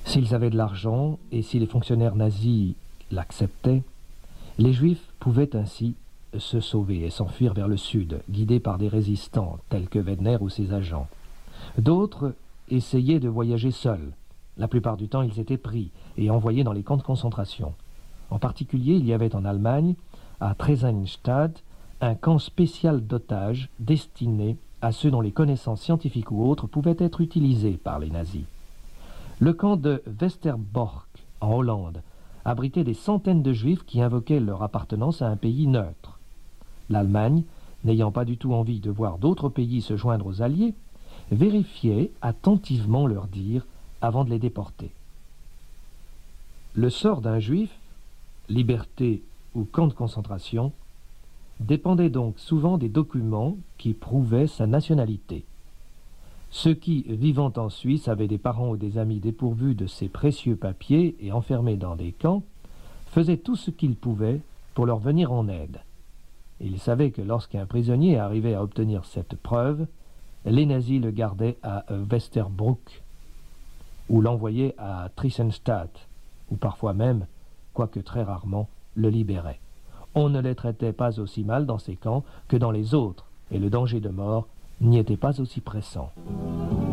S'ils avaient de l'argent et si les fonctionnaires nazis l'acceptaient, les Juifs pouvaient ainsi se sauver et s'enfuir vers le sud, guidés par des résistants tels que Wedner ou ses agents. D'autres essayaient de voyager seuls. La plupart du temps, ils étaient pris et envoyés dans les camps de concentration. En particulier, il y avait en Allemagne, à Theresienstadt, un camp spécial d'otages destiné à ceux dont les connaissances scientifiques ou autres pouvaient être utilisées par les nazis. Le camp de Westerbork, en Hollande, abritait des centaines de Juifs qui invoquaient leur appartenance à un pays neutre. L'Allemagne, n'ayant pas du tout envie de voir d'autres pays se joindre aux Alliés, vérifiait attentivement leurs dires avant de les déporter. Le sort d'un Juif, liberté ou camp de concentration, dépendait donc souvent des documents qui prouvaient sa nationalité. Ceux qui, vivant en Suisse, avaient des parents ou des amis dépourvus de ces précieux papiers et enfermés dans des camps, faisaient tout ce qu'ils pouvaient pour leur venir en aide. Ils savaient que lorsqu'un prisonnier arrivait à obtenir cette preuve, les nazis le gardaient à Westerbroek ou l'envoyaient à Theresienstadt, ou parfois même, quoique très rarement, le libéraient. On ne les traitait pas aussi mal dans ces camps que dans les autres, et le danger de mort n'y était pas aussi pressant.